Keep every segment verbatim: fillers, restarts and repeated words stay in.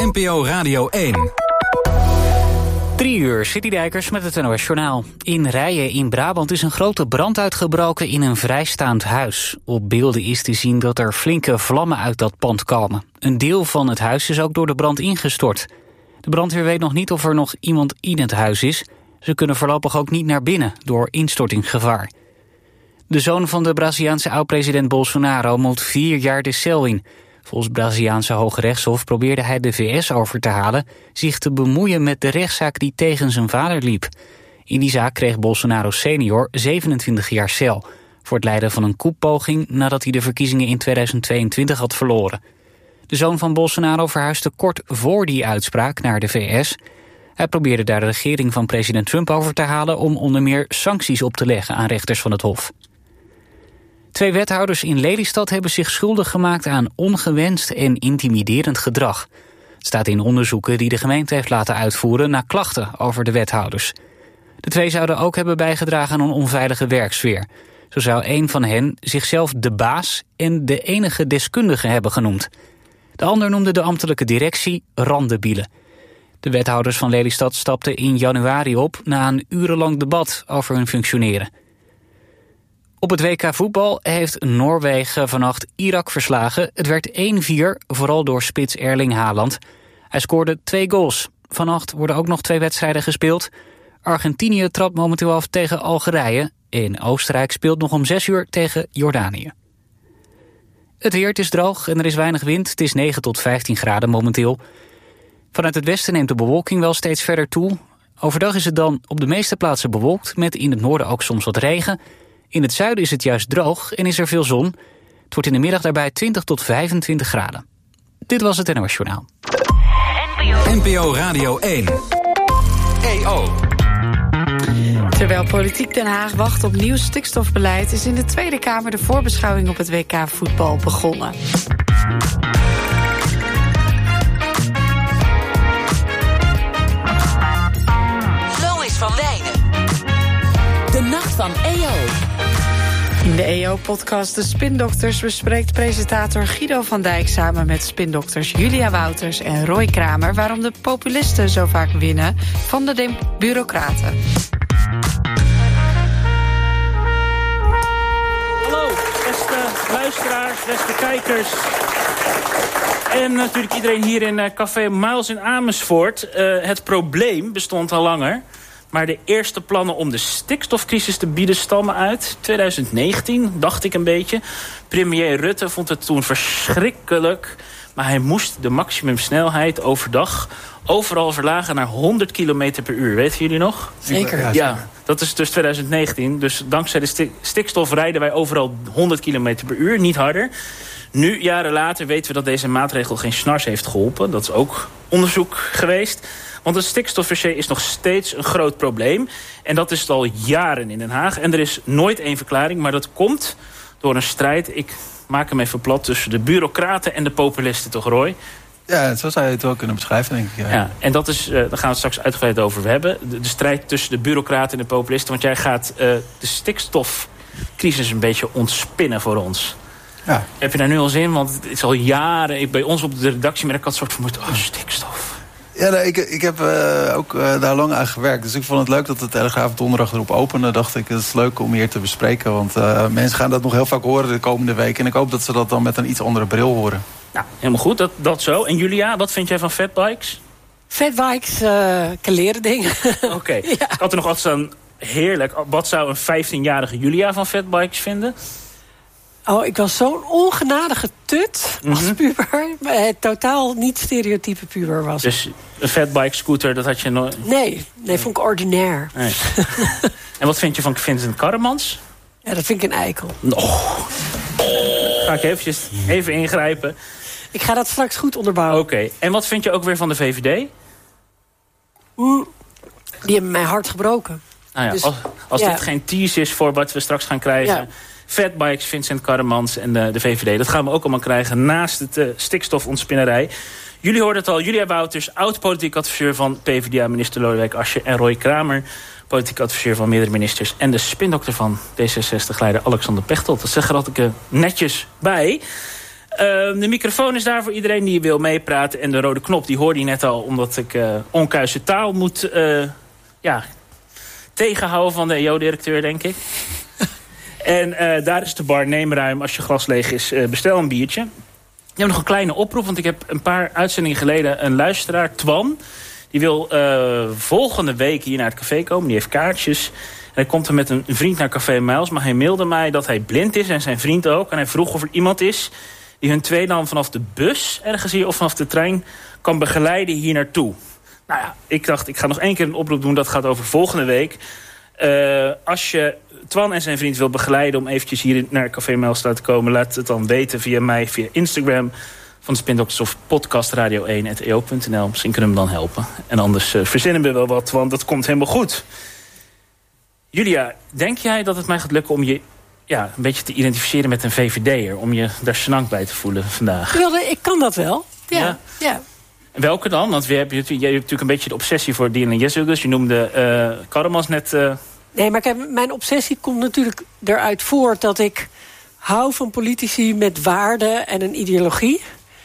N P O Radio één. Drie uur, Citydijkers met het N O S Journaal. In Rijen in Brabant is een grote brand uitgebroken in een vrijstaand huis. Op beelden is te zien dat er flinke vlammen uit dat pand komen. Een deel van het huis is ook door de brand ingestort. De brandweer weet nog niet of er nog iemand in het huis is. Ze kunnen voorlopig ook niet naar binnen door instortingsgevaar. De zoon van de Braziliaanse oud-president Bolsonaro moet vier jaar de cel in. Volgens het Braziliaanse Hoge Rechtshof probeerde hij de V S over te halen zich te bemoeien met de rechtszaak die tegen zijn vader liep. In die zaak kreeg Bolsonaro senior zevenentwintig jaar cel voor het leiden van een koepoging nadat hij de verkiezingen in tweeduizend tweeëntwintig had verloren. De zoon van Bolsonaro verhuisde kort voor die uitspraak naar de V S. Hij probeerde daar de regering van president Trump over te halen om onder meer sancties op te leggen aan rechters van het Hof. Twee wethouders in Lelystad hebben zich schuldig gemaakt aan ongewenst en intimiderend gedrag. Het staat in onderzoeken die de gemeente heeft laten uitvoeren na klachten over de wethouders. De twee zouden ook hebben bijgedragen aan een onveilige werksfeer. Zo zou een van hen zichzelf de baas en de enige deskundige hebben genoemd. De ander noemde de ambtelijke directie randebielen. De wethouders van Lelystad stapten in januari op na een urenlang debat over hun functioneren. Op het W K voetbal heeft Noorwegen vannacht Irak verslagen. Het werd één vier, vooral door spits Erling Haaland. Hij scoorde twee goals. Vannacht worden ook nog twee wedstrijden gespeeld. Argentinië trapt momenteel af tegen Algerije. En Oostenrijk speelt nog om zes uur tegen Jordanië. Het weer, het is droog en er is weinig wind. Het is negen tot vijftien graden momenteel. Vanuit het westen neemt de bewolking wel steeds verder toe. Overdag is het dan op de meeste plaatsen bewolkt, met in het noorden ook soms wat regen. In het zuiden is het juist droog en is er veel zon. Het wordt in de middag daarbij twintig tot vijfentwintig graden. Dit was het N O S Journaal. N P O Radio één. E O. Terwijl Politiek Den Haag wacht op nieuw stikstofbeleid, is in de Tweede Kamer de voorbeschouwing op het W K voetbal begonnen. Lois van Wijnen. De Nacht van E O. In de E O-podcast De Spindokters bespreekt presentator Guido van Dijk samen met spindokters Julia Wouters en Roy Kramer waarom de populisten zo vaak winnen van de de- bureaucraten. Hallo, beste luisteraars, beste kijkers. En natuurlijk iedereen hier in uh, Café Miles in Amersfoort. Uh, het probleem bestond al langer. Maar de eerste plannen om de stikstofcrisis te bieden stammen uit twintig negentien, dacht ik een beetje. Premier Rutte vond het toen verschrikkelijk. Maar hij moest de maximumsnelheid overdag overal verlagen naar honderd kilometer per uur. Weten jullie nog? Zeker. Ja, ja, dat is dus twintig negentien. Dus dankzij de stik- stikstof rijden wij overal honderd kilometer per uur, niet harder. Nu, jaren later, weten we dat deze maatregel geen snars heeft geholpen. Dat is ook onderzoek geweest. Want het stikstofdossier is nog steeds een groot probleem. En dat is het al jaren in Den Haag. En er is nooit één verklaring, maar dat komt door een strijd. Ik maak hem even plat tussen de bureaucraten en de populisten, toch Roy? Ja, zo zou je het wel kunnen beschrijven, denk ik. Ja, ja en dat is, uh, daar gaan we het straks uitgebreid over hebben. De, de strijd tussen de bureaucraten en de populisten. Want jij gaat uh, de stikstofcrisis een beetje ontspinnen voor ons. Ja. Heb je daar nu al zin in? Want het is al jaren, ik, bij ons op de redactie met een kat soort van, oh, stikstof. Ja, nee, ik, ik heb uh, ook uh, daar lang aan gewerkt. Dus ik vond het leuk dat de Telegraaf donderdag erop opende. Dacht ik, het is leuk om hier te bespreken. Want uh, mensen gaan dat nog heel vaak horen de komende weken. En ik hoop dat ze dat dan met een iets andere bril horen. Nou, helemaal goed, dat, dat zo. En Julia, wat vind jij van fatbikes? Fatbikes, uh, kaleren dingen. Oké, okay. Ja. Ik had er nog altijd aan, heerlijk. Wat zou een vijftienjarige Julia van fatbikes vinden? Oh, ik was zo'n ongenadige tut als mm-hmm. puber. Maar het totaal niet stereotype puber was. Dus een fatbike scooter, dat had je nooit? Nee, nee, vond ik ordinair. Nee. En wat vind je van Vincent Karremans? Ja, dat vind ik een eikel. Oh. Ga ik eventjes even ingrijpen. Ik ga dat straks goed onderbouwen. Oké, okay. En wat vind je ook weer van de V V D? Mm, die hebben mijn hart gebroken. Nou ja, dus, als als ja. dit geen tease is voor wat we straks gaan krijgen... Ja. Fatbikes, Vincent Karremans en de, de V V D. Dat gaan we ook allemaal krijgen naast de uh, stikstofontspinnerij. Jullie hoorden het al, Julia Wouters, oud-politiek adviseur van P v d A-minister Lodewijk Asscher... en Roy Kramer, politiek adviseur van meerdere ministers... en de spindokter van D zesenzestig-leider Alexander Pechtold. Dat zeg er altijd netjes bij. Uh, de microfoon is daar voor iedereen die wil meepraten. En de rode knop, die hoorde je net al, omdat ik uh, onkuise taal moet uh, ja, tegenhouden van de E O-directeur, denk ik. En uh, daar is de bar, neem ruim. Als je glas leeg is, uh, bestel een biertje. Ik heb nog een kleine oproep, want ik heb een paar uitzendingen geleden een luisteraar, Twan. Die wil uh, volgende week hier naar het café komen. Die heeft kaartjes. En hij komt er met een vriend naar Café Muils. Maar hij mailde mij dat hij blind is en zijn vriend ook. En hij vroeg of er iemand is die hun twee dan vanaf de bus ergens hier of vanaf de trein kan begeleiden hier naartoe. Nou ja, ik dacht, ik ga nog één keer een oproep doen. Dat gaat over volgende week. Uh, als je Twan en zijn vriend wil begeleiden om eventjes hier naar Café Muils te komen, laat het dan weten via mij, via Instagram van de Spindokters of podcast radio één at e o punt n l. Misschien kunnen we hem dan helpen. En anders uh, verzinnen we wel wat, want dat komt helemaal goed. Julia, denk jij dat het mij gaat lukken om je ja, een beetje te identificeren met een V V D'er? Om je daar snang bij te voelen vandaag? Ik kan dat wel. Ja. ja. ja. Welke dan? Want we hebben, jij hebt natuurlijk een beetje de obsessie voor Dylan Jezus. Je noemde uh, Karremans net. Uh... Nee, maar kijk, mijn obsessie komt natuurlijk eruit voort dat ik hou van politici met waarden en een ideologie.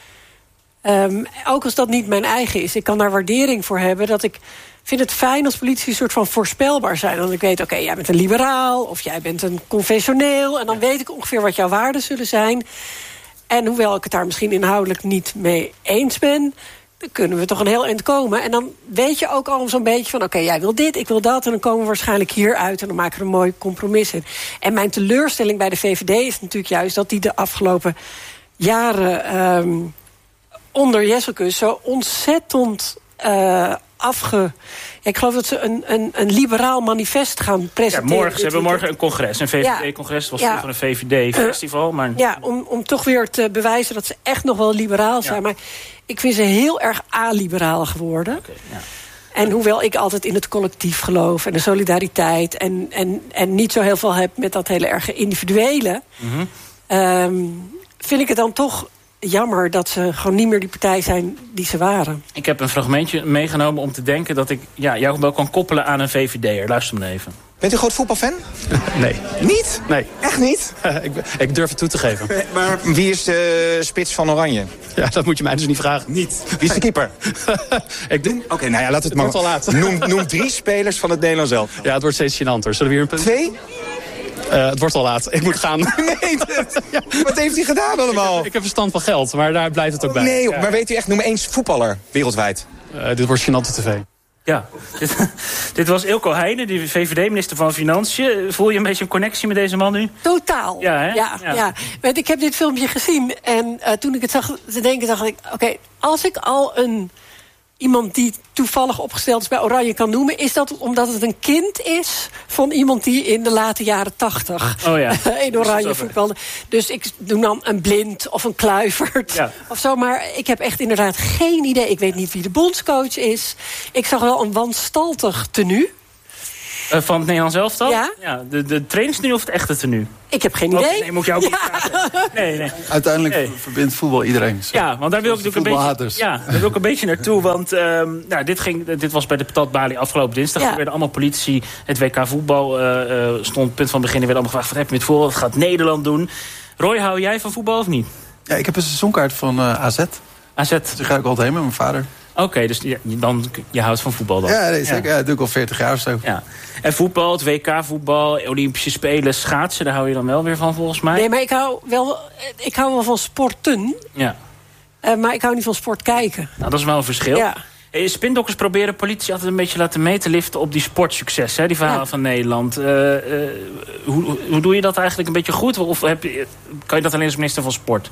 Um, ook als dat niet mijn eigen is. Ik kan daar waardering voor hebben. Dat ik vind het fijn als politici een soort van voorspelbaar zijn. Want ik weet, oké, okay, jij bent een liberaal of jij bent een conventioneel. En dan weet ik ongeveer wat jouw waarden zullen zijn. En hoewel ik het daar misschien inhoudelijk niet mee eens ben, dan kunnen we toch een heel eind komen. En dan weet je ook al zo'n beetje van, oké, okay, jij wil dit, ik wil dat. En dan komen we waarschijnlijk hier uit en dan maken we een mooi compromis in. En mijn teleurstelling bij de V V D is natuurlijk juist dat die de afgelopen jaren Um, onder Jesselkus zo ontzettend uh, afge... Ja, ik geloof dat ze een, een, een liberaal manifest gaan presenteren. Ja, morgen, ze hebben morgen een congres. Een V V D-congres. Het was ja, vroeger een V V D-festival. Maar ja, om, om toch weer te bewijzen dat ze echt nog wel liberaal zijn. Ja. Maar ik vind ze heel erg aliberaal geworden. Okay, ja. En hoewel ik altijd in het collectief geloof en de solidariteit en, en, en niet zo heel veel heb met dat hele erge individuele, mm-hmm. um, vind ik het dan toch jammer dat ze gewoon niet meer die partij zijn die ze waren. Ik heb een fragmentje meegenomen om te denken dat ik ja, jou wel kan koppelen aan een V V D'er. Luister maar even. Bent u een groot voetbalfan? Nee. Niet? Nee. Echt niet? ik, ik durf het toe te geven. Maar wie is de spits van Oranje? Ja, dat moet je mij dus niet vragen. Niet? Wie is de keeper? ik doe... Oké, okay, nou ja, laat het, het maar. Wordt al laat. Noem, noem drie spelers van het Nederlands elftal. Ja, het wordt steeds gênanter. Zullen we hier een punt? Twee? Uh, het wordt al laat. Ik moet gaan. Nee, dat, ja. Wat heeft hij gedaan allemaal? Ik heb, ik heb verstand van geld, maar daar blijft het ook bij. Nee, ja. Maar weet u echt, noem eens voetballer wereldwijd. Uh, dit wordt gênante tv. Ja, dit, dit was Ilko Heijnen, de V V D-minister van Financiën. Voel je een beetje een connectie met deze man nu? Totaal. Ja, hè? Ja, ja. ja. Want ik heb dit filmpje gezien en uh, toen ik het zag te denken, dacht ik, oké, okay, als ik al een iemand die toevallig opgesteld is bij Oranje kan noemen, is dat omdat het een kind is van iemand die in de late jaren tachtig oh ja. in Oranje voetbalde. Dus ik doe dan een Blind of een Kluivert ja. of zo. Maar ik heb echt inderdaad geen idee. Ik weet niet wie de bondscoach is. Ik zag wel een wanstaltig tenue. Uh, van het Nederlands elftal? Ja. ja de, de trainingstenue of het echte tenue? Ik heb geen idee. Oh, nee, moet ik jou ook ja. nee, nee. Uiteindelijk nee. verbindt voetbal iedereen. Zo. Ja, want daar wil ik natuurlijk een beetje, ja, daar wil ik een beetje naartoe. Want um, nou, dit, ging, dit was bij de patatbalie afgelopen dinsdag. Ja. Er werden allemaal politici. Het W K voetbal uh, uh, stond punt van begin. Er werden allemaal gevraagd, wat heb je met voetbal? Wat gaat Nederland doen? Roy, hou jij van voetbal of niet? Ja, ik heb een seizoenkaart van uh, A Z. A Z. Dus daar ga ik altijd heen met mijn vader. Oké, okay, dus je, dan, je houdt van voetbal dan? Ja, nee, zeker. Ja. Ja, dat doe ik al veertig jaar of zo. Ja. En voetbal, het W K-voetbal, Olympische Spelen, schaatsen, daar hou je dan wel weer van volgens mij? Nee, maar ik hou wel, ik hou wel van sporten. Ja. Uh, maar ik hou niet van sport kijken. Nou, dat is wel een verschil. Ja. Spindokkers proberen politie altijd een beetje laten mee te liften op die sportsucces, hè, die verhalen ja. van Nederland. Uh, uh, hoe, hoe doe je dat eigenlijk een beetje goed? Of heb je, kan je dat alleen als minister van Sport?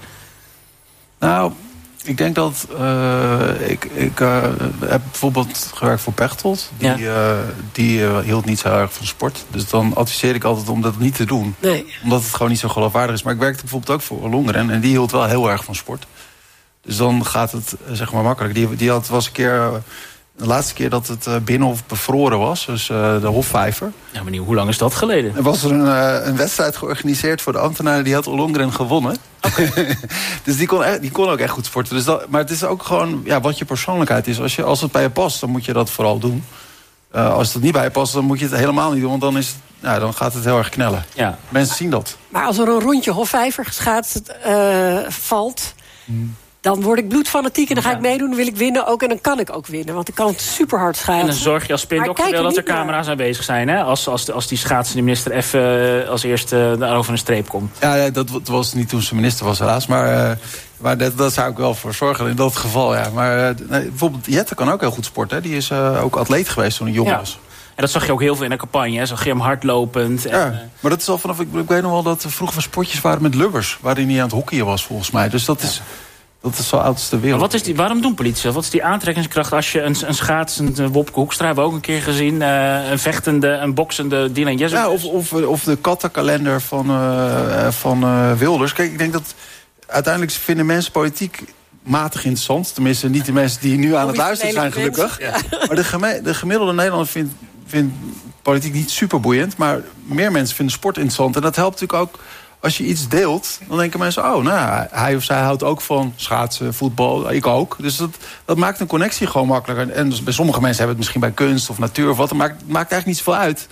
Nou, ik denk dat uh, ik, ik uh, heb bijvoorbeeld gewerkt voor Pechtold. Die, ja. uh, die uh, hield niet zo erg van sport. Dus dan adviseer ik altijd om dat niet te doen. Nee. Omdat het gewoon niet zo geloofwaardig is. Maar ik werkte bijvoorbeeld ook voor Longren. En die hield wel heel erg van sport. Dus dan gaat het zeg maar makkelijk. Die, die had, was een keer, uh, de laatste keer dat het uh, Binnenhof bevroren was. Dus uh, de Hofvijver. Ja, maar hoe lang is dat geleden? Er was er een, uh, een wedstrijd georganiseerd voor de ambtenaren. Die had Longren gewonnen. Okay. Dus die kon, echt, die kon ook echt goed sporten. Dus dat, maar het is ook gewoon ja, wat je persoonlijkheid is. Als, je, als het bij je past, dan moet je dat vooral doen. Uh, als het niet bij je past, dan moet je het helemaal niet doen. Want dan is het nou, dan gaat het heel erg knellen. Ja. Mensen zien dat. Maar als er een rondje Hofvijver geschaatst uh, valt... Hmm. dan word ik bloedfanatiek en dan ga ik meedoen, dan wil ik winnen ook. En dan kan ik ook winnen, want ik kan het super hard schaatsen. En dan zorg je als spindokter wel dat er camera's aanwezig zijn. Hè? Als, als, de, als die schaatsende minister even uh, als eerste uh, over een streep komt. Ja, dat was niet toen ze minister was helaas. Maar, uh, maar dat, dat zou ik wel voor zorgen in dat geval. Ja. Maar uh, nee, bijvoorbeeld Jette kan ook heel goed sporten. Hè? Die is uh, ook atleet geweest toen hij jong ja. was. En dat zag je ook heel veel in de campagne. Hè? Zag je hem hardlopend. En, ja, maar dat is al vanaf... Ik, ik weet nog wel dat er vroeger sportjes waren met Lubbers. Waarin hij aan het hockeyen was volgens mij. Dus dat is... Ja. Dat is zo oud als de wereld. Maar wat is die, waarom doen politici? Wat is die aantrekkingskracht als je een, een schaatsende Wopke Hoekstra... hebben we ook een keer gezien, uh, een vechtende, een boksende Dylan Jezus. Ja, of, of, of de kattenkalender van, uh, van uh, Wilders. Kijk, ik denk dat uiteindelijk vinden mensen politiek matig interessant. Tenminste, niet de mensen die nu aan het luisteren zijn, gelukkig. Ja. Maar de, geme, de gemiddelde Nederlander vindt, vindt politiek niet super boeiend. Maar meer mensen vinden sport interessant. En dat helpt natuurlijk ook... Als je iets deelt, dan denken mensen... oh, nou, hij of zij houdt ook van schaatsen, voetbal, ik ook. Dus dat, dat maakt een connectie gewoon makkelijker. En dus bij sommige mensen hebben het misschien bij kunst of natuur of wat. Dat maakt, maakt eigenlijk niet zoveel uit.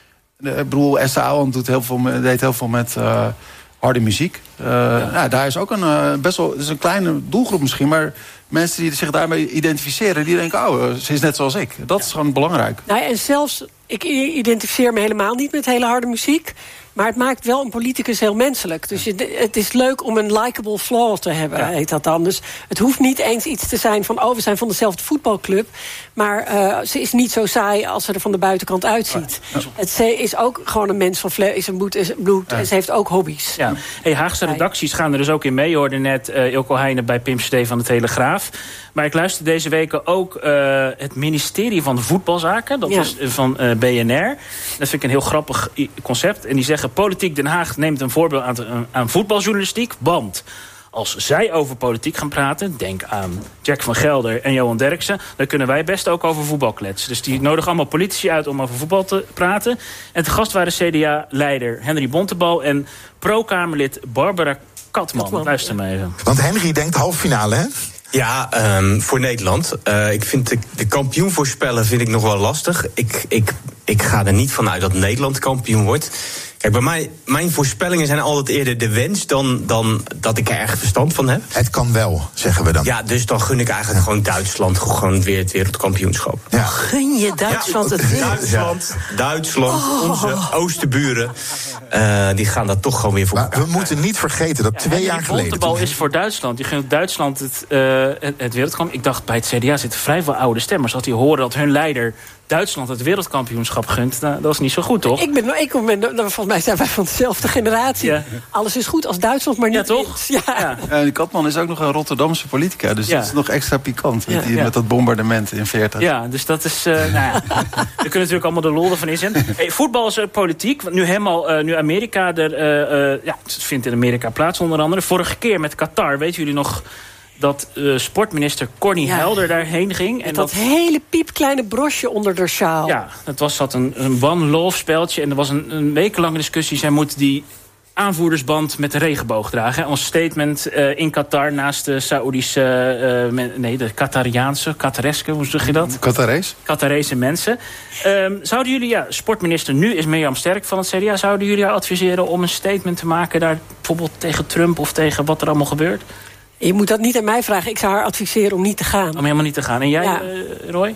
Ik bedoel, Esther Ouwehand doet heel veel, deed heel veel met uh, harde muziek. Uh, ja. Nou, daar is ook een uh, best wel... Het is een kleine doelgroep misschien, maar... mensen die zich daarmee identificeren, die denken... oh, ze is net zoals ik. Dat is gewoon belangrijk. Nou, en zelfs, ik identificeer me helemaal niet met hele harde muziek... maar het maakt wel een politicus heel menselijk. Dus je, het is leuk om een likable flaw te hebben, ja. heet dat dan. Dus het hoeft niet eens iets te zijn van... oh, we zijn van dezelfde voetbalclub... maar uh, ze is niet zo saai als ze er van de buitenkant uitziet. Ja. Het is ook gewoon een mens van vlees en bloed, bloed ja. en ze heeft ook hobby's. Ja. Hey, Haagse redacties gaan er dus ook in mee. Je hoorde net uh, Ilko Heijnen bij Pim Stee van de Telegraaf. Maar ik luister deze weken ook uh, het ministerie van Voetbalzaken. Dat ja. is uh, van uh, B N R. Dat vind ik een heel grappig concept. En die zeggen, Politiek Den Haag neemt een voorbeeld aan, aan voetbaljournalistiek. Want als zij over politiek gaan praten... denk aan Jack van Gelder en Johan Derksen... dan kunnen wij best ook over voetbal kletsen. Dus die nodigen allemaal politici uit om over voetbal te praten. En te gast waren C D A-leider Henry Bontebal... en pro-Kamerlid Barbara Katman. Katman. Luister maar even. Want Henry denkt halve finale, hè? Ja, um, voor Nederland. Uh, ik vind de, de kampioen voorspellen vind ik nog wel lastig. Ik, ik, ik ga er niet vanuit dat Nederland kampioen wordt. Kijk, bij mij, mijn voorspellingen zijn altijd eerder de wens dan, dan dat ik er echt verstand van heb. Het kan wel, zeggen we dan. Ja, dus dan gun ik eigenlijk gewoon Duitsland gewoon weer het wereldkampioenschap. Ja. Gun je Duitsland ja, het weer? Duitsland, Duitsland, oh. onze oosterburen, uh, die gaan dat toch gewoon weer voor maar elkaar. We moeten niet vergeten dat ja, twee jaar geleden... De bal is voor Duitsland. Die gunt Duitsland het, uh, het, het wereldkampioenschap. Ik dacht, bij het C D A zitten vrij veel oude stemmers. Als die horen dat hun leider Duitsland het wereldkampioenschap gunt, nou, dat is niet zo goed, toch? Ik ben, ik ben, volgens mij zijn wij van dezelfde generatie. Ja. Alles is goed als Duitsland, maar niet ja, toch? Ja. Ja. Ja, Katman is ook nog een Rotterdamse politica, dus ja. dat is nog extra pikant met, die, ja. met dat bombardement in veertig. Ja, dus dat is... Uh, nou ja, we kunnen natuurlijk allemaal de lol ervan inzetten. Hey, voetbal is uh, politiek, want nu helemaal, uh, nu Amerika er, uh, uh, ja, het vindt in Amerika plaats onder andere. Vorige keer met Qatar, weten jullie nog dat uh, sportminister Connie ja. Helder daarheen ging. Met en dat, dat hele piepkleine brosje onder de sjaal. Ja, het was dat een, een one-love speltje. En er was een, een wekenlange discussie. Zij moet die aanvoerdersband met de regenboog dragen. Ons statement uh, in Qatar naast de Saoedische... Uh, men, nee, de Qatariaanse, Qatareske, hoe zeg je dat? Qatarees? Qatarese mensen. Um, zouden jullie, ja, sportminister nu is Mirjam Sterk van het C D A... zouden jullie haar adviseren om een statement te maken daar bijvoorbeeld tegen Trump of tegen wat er allemaal gebeurt? Je moet dat niet aan mij vragen. Ik zou haar adviseren om niet te gaan. Om helemaal niet te gaan. En jij, ja. uh, Roy?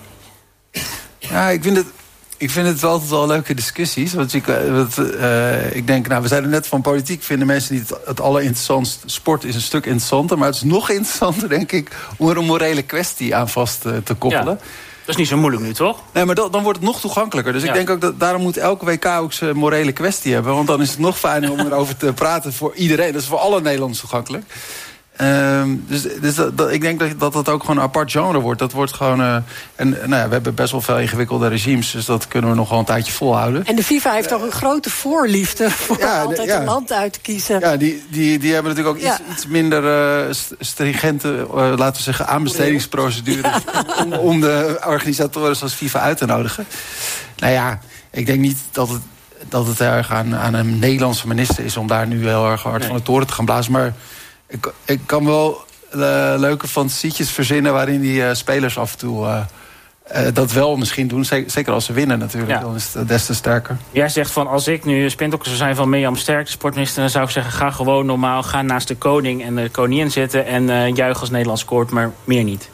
Ja, ik vind het... Ik vind het altijd wel leuke discussies. Want ik, wat, uh, ik denk, nou, we zeiden net van politiek vinden mensen niet het allerinteressantst. Sport is een stuk interessanter. Maar het is nog interessanter, denk ik, om er een morele kwestie aan vast uh, te koppelen. Ja. Dat is niet zo moeilijk nu, toch? Nee, maar dat, dan wordt het nog toegankelijker. Dus ja. ik denk ook dat daarom moet elke W K ook zijn morele kwestie hebben. Want dan is het nog fijner om erover te praten voor iedereen. Dat is voor alle Nederlanders toegankelijk. Um, dus dus dat, dat, ik denk dat, dat dat ook gewoon een apart genre wordt. Dat wordt gewoon... Uh, en nou ja, we hebben best wel veel ingewikkelde regimes. Dus dat kunnen we nog wel een tijdje volhouden. En de FIFA heeft toch een grote voorliefde voor ja, altijd ja. een land uit te kiezen. Ja, die, die, die hebben natuurlijk ook ja. iets, iets minder uh, stringente, uh, laten we zeggen, aanbestedingsprocedures ja. om, om de organisatoren zoals FIFA uit te nodigen. Nou ja, ik denk niet dat het, dat het erg aan, aan een Nederlandse minister is om daar nu heel erg hard nee. van de toren te gaan blazen. Maar Ik, ik kan wel uh, leuke fantasietjes verzinnen waarin die uh, spelers af en toe uh, uh, dat wel misschien doen. Zeker als ze winnen natuurlijk, ja. Dan is het des te sterker. Jij zegt van, als ik nu spindokter zou zijn van Mirjam Sterk, de sportminister, dan zou ik zeggen, ga gewoon normaal, ga naast de koning en de koningin zitten en uh, juich als Nederland scoort, maar meer niet.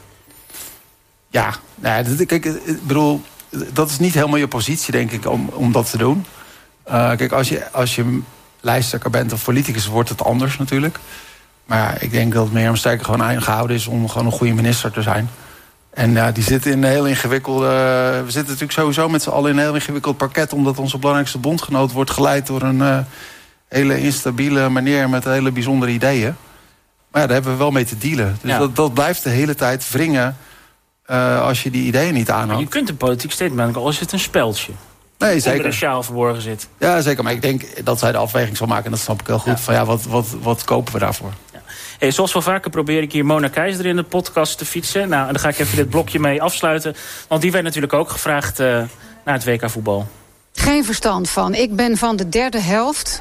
Ja, nou, kijk, ik bedoel, dat is niet helemaal je positie, denk ik, om, om dat te doen. Uh, kijk, als je, als je lijsttrekker bent of politicus, wordt het anders natuurlijk. Maar ja, ik denk dat Mirjam Sterk gewoon aangehouden is om gewoon een goede minister te zijn. En ja, die zit in een heel ingewikkelde... We zitten natuurlijk sowieso met z'n allen in een heel ingewikkeld parket, omdat onze belangrijkste bondgenoot wordt geleid door een uh, hele instabiele meneer met hele bijzondere ideeën. Maar ja, daar hebben we wel mee te dealen. Dus ja. dat, dat blijft de hele tijd wringen uh, als je die ideeën niet aanhoudt. Je kunt een politiek statement, al is het een speldje. Nee, zeker. Er sjaal verborgen zit. Ja, zeker. Maar ik denk dat zij de afweging zal maken. En dat snap ik heel goed. Ja. Van ja, wat, wat, wat kopen we daarvoor? Ja. Hey, zoals wel vaker probeer ik hier Mona Keizer in de podcast te fietsen. Nou, en dan ga ik even dit blokje mee afsluiten. Want die werd natuurlijk ook gevraagd uh, naar het W K voetbal. Geen verstand van. Ik ben van de derde helft.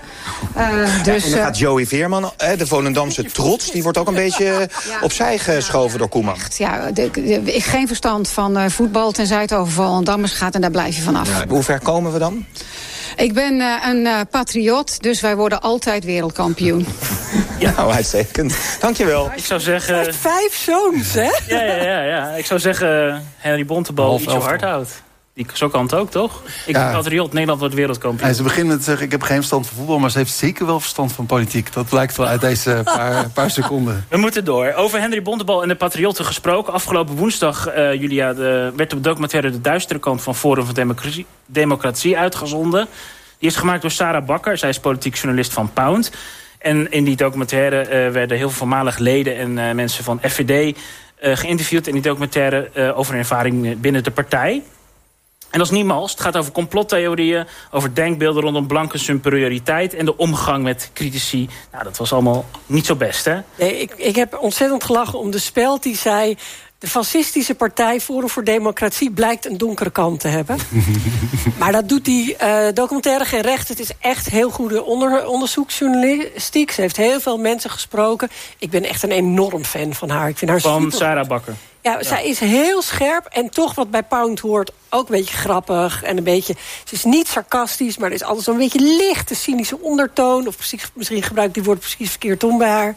Uh, dus, en dan gaat Joey Veerman, de Volendamse trots, die wordt ook een beetje ja. opzij geschoven door Koeman. Echt, ja, de, de, ik geen verstand van uh, voetbal, tenzij het over Volendammers gaat en daar blijf je vanaf. Ja, hoe ver komen we dan? Ik ben uh, een uh, patriot, dus wij worden altijd wereldkampioen. Ja, nou, uitstekend. Dankjewel. Ik zou zeggen... Hij heeft vijf zoons, hè? Ja, ja, ja, ja. Ik zou zeggen, Henry Bontebal iets zo hard houdt. Die, zo kan het ook, toch? Ik ben ja. patriot, Nederland wordt wereldkampioen. Ja, ze beginnen met te zeggen, ik heb geen verstand van voetbal, maar ze heeft zeker wel verstand van politiek. Dat blijkt wel uit deze paar, paar seconden. We moeten door. Over Henry Bontebal en de patriotten gesproken. Afgelopen woensdag, uh, Julia, de, werd de documentaire De Duistere Kant van Forum van Democratie, Democratie uitgezonden. Die is gemaakt door Sarah Bakker. Zij is politiek journalist van Pound. En in die documentaire uh, werden heel veel voormalige leden en uh, mensen van F V D uh, geïnterviewd in die documentaire uh, over hun ervaring binnen de partij. En dat is niet mals. Het gaat over complottheorieën, over denkbeelden rondom blanke superioriteit en de omgang met critici. Nou, dat was allemaal niet zo best, hè? Nee, ik, ik heb ontzettend gelachen om de speld die zei, de fascistische partij Forum voor Democratie blijkt een donkere kant te hebben. Maar dat doet die uh, documentaire geen recht. Het is echt heel goede onder, onderzoeksjournalistiek. Ze heeft heel veel mensen gesproken. Ik ben echt een enorm fan van haar. Ik vind haar van super... Sarah Bakker. Ja, ja, zij is heel scherp en toch wat bij Pound hoort ook een beetje grappig en een beetje. Ze is niet sarcastisch, maar er is altijd zo'n beetje lichte cynische ondertoon. Of precies, misschien gebruikt die woord precies verkeerd om bij haar.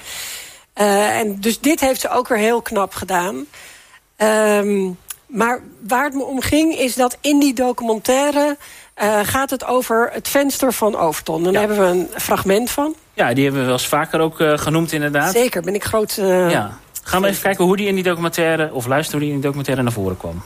Uh, en dus dit heeft ze ook weer heel knap gedaan. Um, maar waar het me om ging is dat in die documentaire uh, gaat het over het venster van Overton. Daar ja. hebben we een fragment van. Ja, die hebben we wel eens vaker ook uh, genoemd inderdaad. Zeker, ben ik groot... Uh, ja. Gaan we even kijken hoe die in die documentaire, of luisteren hoe die in die documentaire naar voren kwam.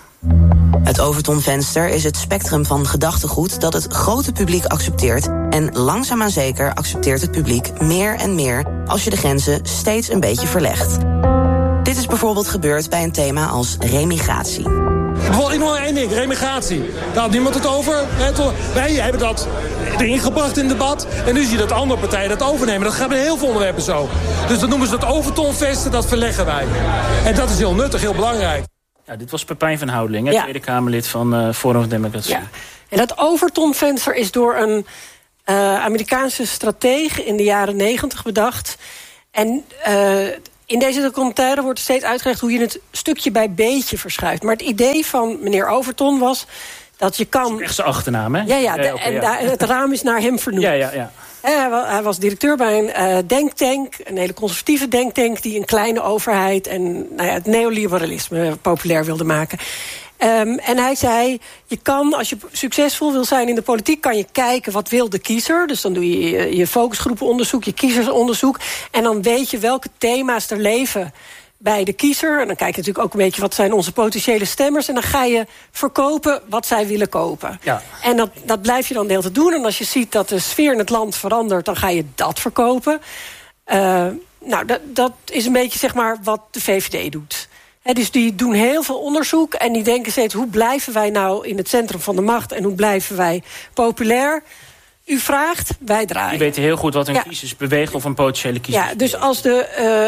Het Overtonvenster is het spectrum van gedachtegoed dat het grote publiek accepteert. En langzaam maar zeker accepteert het publiek meer en meer als je de grenzen steeds een beetje verlegt. Dit is bijvoorbeeld gebeurd bij een thema als remigratie. Bijvoorbeeld, ik nog één ding, remigratie. Daar had niemand het over. Wij hebben dat erin gebracht in het debat. En nu zie je dat andere partijen dat overnemen. Dat gaat bij heel veel onderwerpen zo. Dus dat noemen ze het Overtonvesten, dat verleggen wij. En dat is heel nuttig, heel belangrijk. Ja, dit was Pepijn van Houdeling, hè, ja. Tweede Kamerlid van uh, Forum van Democratie. Ja. En dat Overtonvenster is door een uh, Amerikaanse stratege in de jaren negentig bedacht. En... Uh, in deze documentaire wordt steeds uitgelegd hoe je het stukje bij beetje verschuift. Maar het idee van meneer Overton was dat je kan... Dat is echt zijn achternaam, hè? Ja, ja, de, ja, okay, en ja. Daar, het raam is naar hem vernoemd. Ja, ja, ja. Hij, hij was directeur bij een uh, denktank, een hele conservatieve denktank, die een kleine overheid en nou ja, het neoliberalisme populair wilde maken. Um, en hij zei, je kan, als je succesvol wil zijn in de politiek, kan je kijken wat wil de kiezer. Dus dan doe je je, je focusgroepenonderzoek, je kiezersonderzoek. En dan weet je welke thema's er leven bij de kiezer. En dan kijk je natuurlijk ook een beetje wat zijn onze potentiële stemmers. En dan ga je verkopen wat zij willen kopen. Ja. En dat, dat blijf je dan de hele tijd doen. En als je ziet dat de sfeer in het land verandert, dan ga je dat verkopen. Uh, nou, dat, dat is een beetje zeg maar wat de V V D doet. He, dus die doen heel veel onderzoek en die denken steeds, hoe blijven wij nou in het centrum van de macht en hoe blijven wij populair? U vraagt, wij draaien. Die weten heel goed wat een ja. kiezers beweegt of een potentiële kiezer. Ja, dus als de,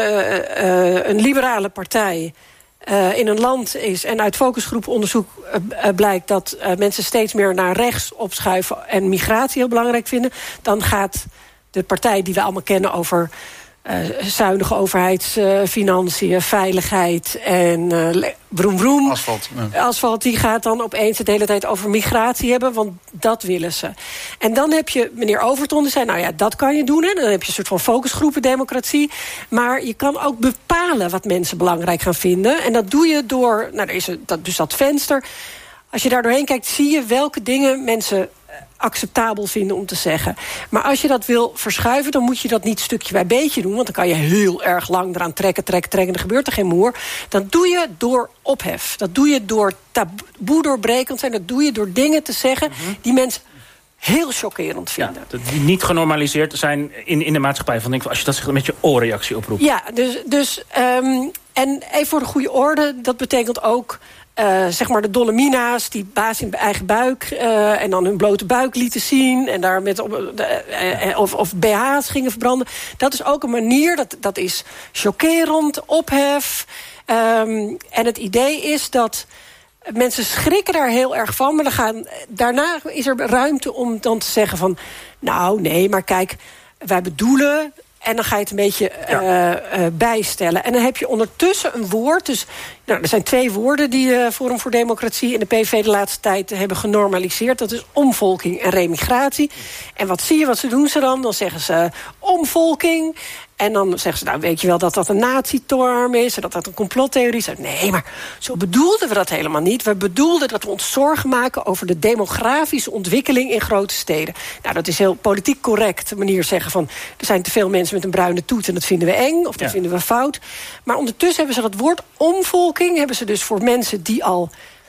uh, uh, een liberale partij uh, in een land is en uit focusgroepenonderzoek uh, blijkt dat uh, mensen steeds meer naar rechts opschuiven en migratie heel belangrijk vinden, dan gaat de partij die we allemaal kennen over uh, zuinige overheidsfinanciën, uh, veiligheid en uh, broem broem. Asfalt. Ja. Asfalt, die gaat dan opeens de hele tijd over migratie hebben, want dat willen ze. En dan heb je meneer Overton, die zei, nou ja, dat kan je doen. Hè. Dan heb je een soort van focusgroepen democratie. Maar je kan ook bepalen wat mensen belangrijk gaan vinden. En dat doe je door, nou, er is een, dat, dus dat venster. Als je daar doorheen kijkt, zie je welke dingen mensen acceptabel vinden om te zeggen. Maar als je dat wil verschuiven, dan moet je dat niet stukje bij beetje doen, want dan kan je heel erg lang eraan trekken, trekken, trekken, en er gebeurt er geen moer. Dat doe je door ophef. Dat doe je door taboe doorbrekend zijn. Dat doe je door dingen te zeggen mm-hmm. die mensen heel chockerend vinden. Ja, die niet genormaliseerd zijn in, in de maatschappij. Van, denk, als je dat zegt, met je oorreactie oproept. Ja, dus, dus um, en even voor de goede orde, dat betekent ook Uh, zeg maar de Dolomina's die baas in eigen buik uh, en dan hun blote buik lieten zien en daar met op, uh, uh, of, of B H's gingen verbranden. Dat is ook een manier, dat, dat is chockerend, ophef. Um, en het idee is dat mensen schrikken daar heel erg van, maar dan gaan, daarna is er ruimte om dan te zeggen van, nou nee, maar kijk, wij bedoelen. En dan ga je het een beetje ja. uh, uh, bijstellen. En dan heb je ondertussen een woord. Dus nou, er zijn twee woorden die uh, Forum voor Democratie en de P V de laatste tijd hebben genormaliseerd. Dat is omvolking en remigratie. En wat zie je, wat ze doen ze dan? Dan zeggen ze omvolking. En dan zeggen ze, nou weet je wel dat dat een nazi-term is en dat dat een complottheorie is. Nee, maar zo bedoelden we dat helemaal niet. We bedoelden dat we ons zorgen maken over de demografische ontwikkeling in grote steden. Nou, dat is heel politiek correct, de manier zeggen van, er zijn te veel mensen met een bruine toet en dat vinden we eng of dat ja. vinden we fout. Maar ondertussen hebben ze dat woord omvolking, hebben ze dus voor mensen die al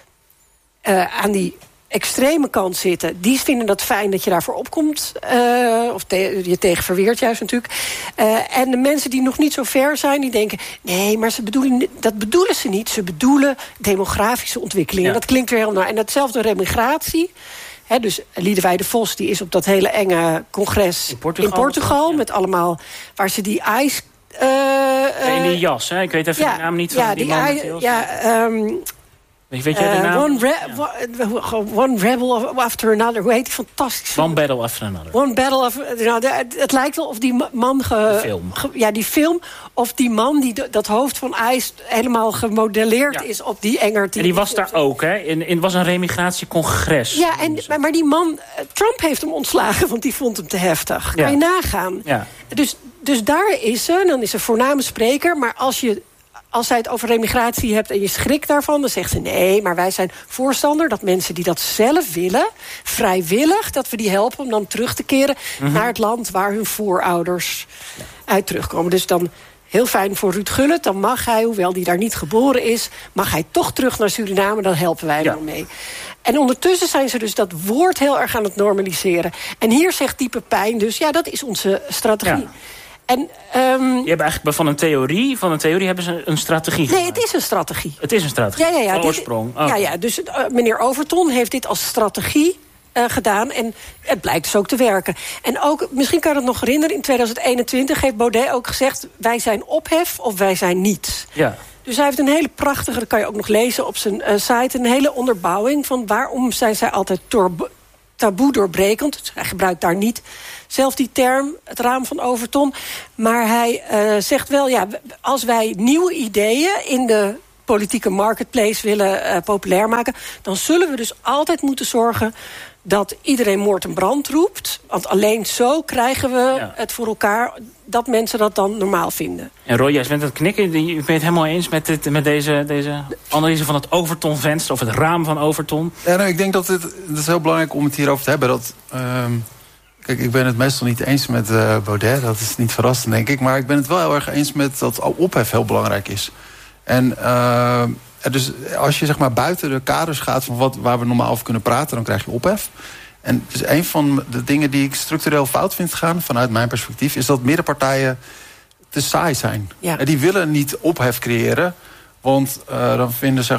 uh, aan die extreme kant zitten, die vinden dat fijn dat je daarvoor opkomt. Uh, of te, je tegen verweert juist natuurlijk. Uh, en de mensen die nog niet zo ver zijn, die denken, nee, maar ze bedoelen, dat bedoelen ze niet. Ze bedoelen demografische ontwikkeling. Ja. En dat klinkt weer heel naar. En datzelfde remigratie. He, dus Liedewij de Vos, die is op dat hele enge congres in Portugal, in Portugal ja. met allemaal, waar ze die ijs Uh, uh, in die jas, hè? Ik weet even ja, de naam niet van ja, die, die man. I, ja, um, Weet jij de naam? Uh, one, re- ja. one Rebel after another. Hoe heet die fantastisch? One Battle After Another. One Battle after another. Het lijkt wel of die man... Ge, film. Ge, ja, die film. Of die man die de, dat hoofd van ijs helemaal gemodelleerd ja. is op die enger. Die en die was daar ook, hè? In, in was een remigratiencongres. Ja, en, maar, maar die man... Trump heeft hem ontslagen, want die vond hem te heftig. Ja. Kan je nagaan. Ja. Dus, dus daar is ze. Dan is ze voorname spreker. Maar als je... Als zij het over remigratie hebt en je schrikt daarvan, dan zegt ze nee, maar wij zijn voorstander dat mensen die dat zelf willen, vrijwillig, dat we die helpen om dan terug te keren mm-hmm. naar het land waar hun voorouders ja. uit terugkomen. Dus dan heel fijn voor Ruud Gullit, dan mag hij, hoewel die daar niet geboren is, mag hij toch terug naar Suriname, dan helpen wij ja. er mee. En ondertussen zijn ze dus dat woord heel erg aan het normaliseren. En hier zegt Diepe Pijn dus, ja, dat is onze strategie. Ja. En, um, je hebt eigenlijk van een theorie, van een theorie hebben ze een strategie Nee, gemaakt. het is een strategie. Het is een strategie, ja, ja, ja, van dit, oorsprong. Oh. Ja, ja, dus uh, meneer Overton heeft dit als strategie uh, gedaan. En het blijkt dus ook te werken. En ook, misschien kan je dat nog herinneren, in tweeduizend eenentwintig heeft Baudet ook gezegd, wij zijn ophef of wij zijn niets. Ja. Dus hij heeft een hele prachtige, dat kan je ook nog lezen op zijn uh, site, een hele onderbouwing van waarom zijn zij altijd torb- taboe doorbrekend. Dus hij gebruikt daar niet zelf die term, het raam van Overton. Maar hij uh, zegt wel, ja, als wij nieuwe ideeën in de politieke marketplace willen uh, populair maken, dan zullen we dus altijd moeten zorgen dat iedereen moord en brand roept. Want alleen zo krijgen we ja. het voor elkaar dat mensen dat dan normaal vinden. En Roy, jij bent aan het knikken. Je bent het helemaal eens met, dit, met deze, deze analyse van het Overton-venster of het raam van Overton? Ja, nou, ik denk dat het, het is heel belangrijk om het hierover te hebben. Dat, um, kijk, ik ben het meestal niet eens met uh, Baudet. Dat is niet verrassend, denk ik. Maar ik ben het wel heel erg eens met dat ophef heel belangrijk is. En uh, dus als je zeg maar buiten de kaders gaat van wat, waar we normaal over kunnen praten, dan krijg je ophef. En dus een van de dingen die ik structureel fout vind gaan, vanuit mijn perspectief, is dat middenpartijen te saai zijn. Ja. En die willen niet ophef creëren, want uh, dan vinden ze